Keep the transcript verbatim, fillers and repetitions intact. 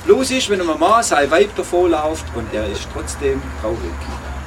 Bloß ist, wenn ein Mann sein Weib davor läuft und er ist trotzdem traurig.